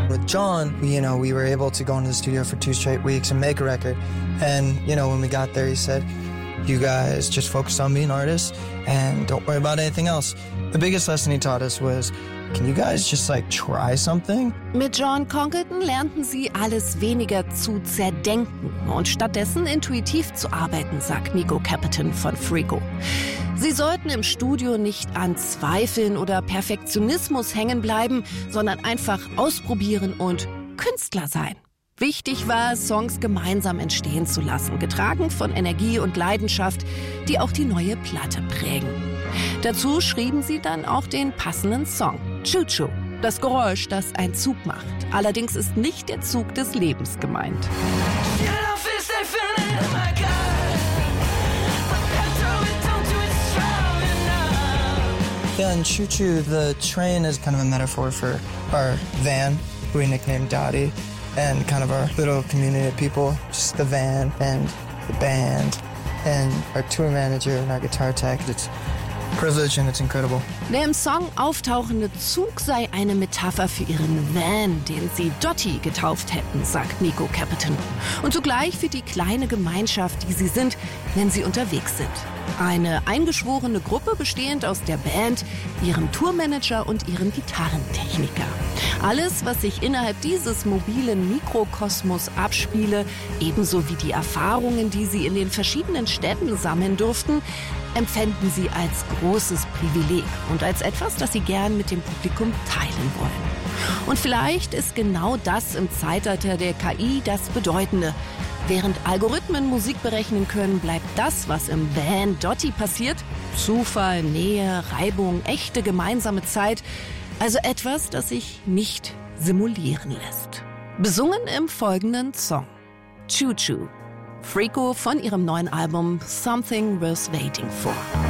With John, we were able to go into the studio for 2 straight weeks and make a record. And, when we got there, he said, you guys just focus on being artists and don't worry about anything else. The biggest lesson he taught us was, can you guys just try something? Mit John Congleton lernten sie, alles weniger zu zerdenken und stattdessen intuitiv zu arbeiten, sagt Nico Capitan von Freako. Sie sollten im Studio nicht an Zweifeln oder Perfektionismus hängen bleiben, sondern einfach ausprobieren und Künstler sein. Wichtig war, Songs gemeinsam entstehen zu lassen, getragen von Energie und Leidenschaft, die auch die neue Platte prägen. Dazu schrieben sie dann auch den passenden Song, Choo Choo, das Geräusch, das ein Zug macht. Allerdings ist nicht der Zug des Lebens gemeint. Yeah, in Choo Choo, the train is kind of a metaphor for our van, who we nicknamed Dottie, and kind of our little community of people, just the van and the band and our tour manager and our guitar tech. It's privilege and it's incredible. Der im Song auftauchende Zug sei eine Metapher für ihren Van, den sie Dottie getauft hätten, sagt Nico Capitan. Und zugleich für die kleine Gemeinschaft, die sie sind, wenn sie unterwegs sind. Eine eingeschworene Gruppe bestehend aus der Band, ihrem Tourmanager und ihrem Gitarrentechniker. Alles, was sich innerhalb dieses mobilen Mikrokosmos abspiele, ebenso wie die Erfahrungen, die sie in den verschiedenen Städten sammeln durften, empfänden sie als großes Privileg und als etwas, das sie gern mit dem Publikum teilen wollen. Und vielleicht ist genau das im Zeitalter der KI das Bedeutende. Während Algorithmen Musik berechnen können, bleibt das, was im Van Dottie passiert, Zufall, Nähe, Reibung, echte gemeinsame Zeit, also etwas, das sich nicht simulieren lässt. Besungen im folgenden Song. Choo Choo. Freako von ihrem neuen Album Something Worth Waiting For.